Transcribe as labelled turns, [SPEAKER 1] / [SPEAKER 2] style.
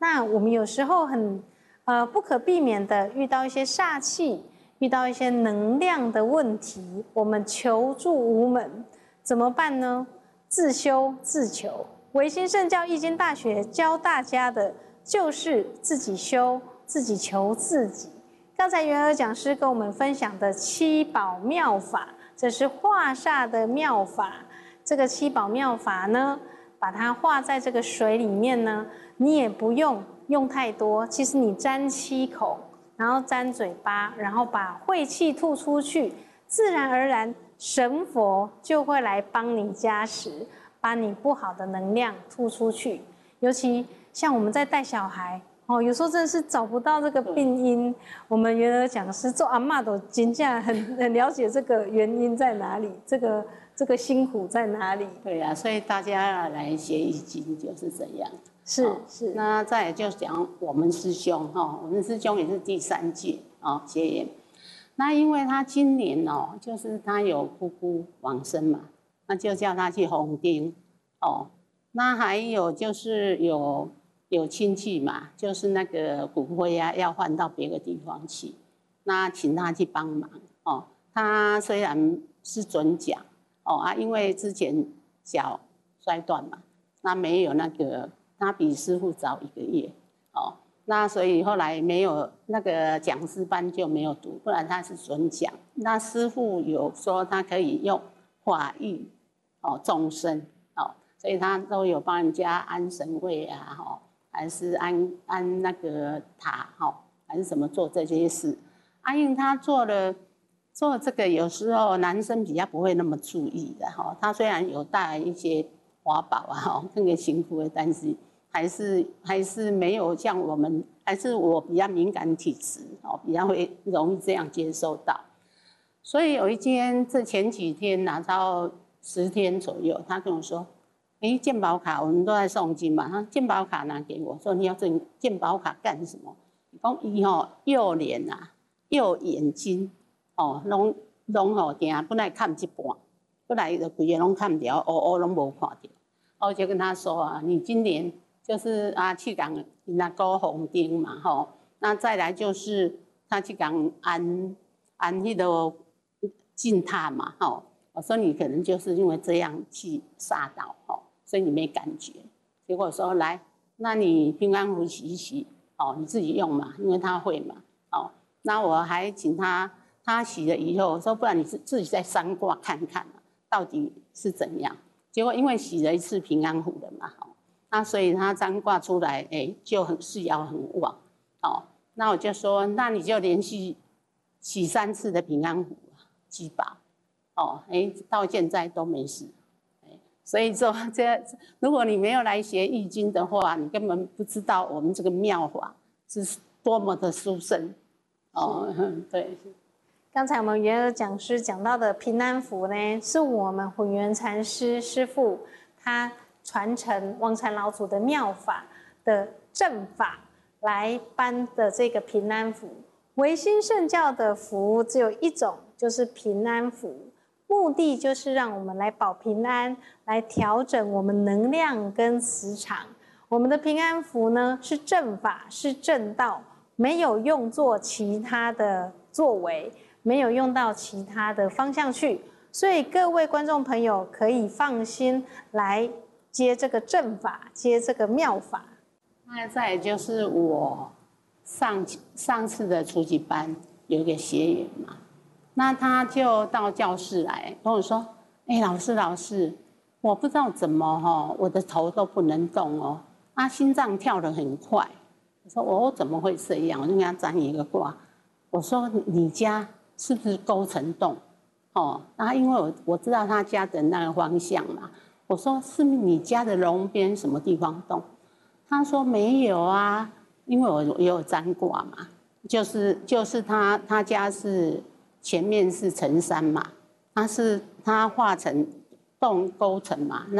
[SPEAKER 1] 那我们有时候不可避免的遇到一些煞气，遇到一些能量的问题，我们求助无门，怎么办呢？自修自求。唯心圣教易经大学教大家的就是自己修，自己求自己。刚才元儿讲师跟我们分享的七宝妙法，这是化煞的妙法。这个七宝妙法呢，把它化在这个水里面呢，你也不用太多，其实你沾7口，然后沾嘴巴，然后把晦气吐出去，自然而然神佛就会来帮你加持，把你不好的能量吐出去。尤其像我们在带小孩有时候真的是找不到这个病因，我们元儿讲师做阿嬷都真正很了解这个原因在哪里，这个辛苦在哪里。
[SPEAKER 2] 对啊，所以大家来学易经就是这样。
[SPEAKER 1] 是。
[SPEAKER 2] 那再来就讲我们师兄我们师兄也是第3届结缘。那因为他今年就是他有姑姑往生嘛，那就叫他去弘丁那还有就是有亲戚嘛，就是那个骨灰啊要换到别个地方去，那请他去帮忙他虽然是准讲因为之前脚摔断嘛，那没有那个，他比师父早1个月那所以后来没有那个讲师班就没有读，不然他是准讲。那师父有说他可以用法益众生所以他都有帮人家安神位啊还是安那个塔还是什么做这些事。因为他做这个有时候男生比较不会那么注意的他虽然有带一些法宝那个辛苦的，但是还是没有像我们，还是我比较敏感体质比较会容易这样接受到。所以有一天，这前几天拿到10天左右，他跟我说：“健保卡我们都在诵经嘛，他健保卡拿给我，说你要这健保卡干什么？讲伊右脸啊、右眼睛拢定本来看一半，本来就规个拢看不了，乌拢无看到。我就跟他说啊，你今年就是去讲那个弘丁嘛那再来就是他去讲安那个进塔嘛我说你可能就是因为这样去煞到所以你没感觉。结果说来，那你平安符洗一洗你自己用嘛，因为他会嘛那我还请他洗了以后，我说不然你自己再三卦看看到底是怎样。结果因为洗了1次平安符了嘛那所以他占卦出来就事爻很旺那我就说那你就连续洗3次的平安符积宝到现在都没事所以说如果你没有来学易经的话，你根本不知道我们这个妙法是多么的殊胜对。
[SPEAKER 1] 刚才我们元儿讲师讲到的平安符呢，是我们混元禅师师父他传承王禅老祖的妙法的正法来颁的这个平安符。唯心圣教的符只有一种，就是平安符，目的就是让我们来保平安，来调整我们能量跟磁场。我们的平安符呢是正法，是正道，没有用作其他的作为，没有用到其他的方向去，所以各位观众朋友可以放心来接这个正法，接这个妙法。
[SPEAKER 2] 那再来就是我上次的初级班有一个学员嘛，那他就到教室来跟我说：“老师，我不知道怎么我的头都不能动心脏跳得很快。”我说：“我怎么会这样？”我就跟他占一个卦，我说：“你家是不是沟成洞？”那因为我知道他家的那个方向嘛，我说：“是不是你家的龙边什么地方动？”他说：“没有啊，因为我也有占卦嘛，就是他家是前面是辰山嘛，他画成洞沟成嘛。”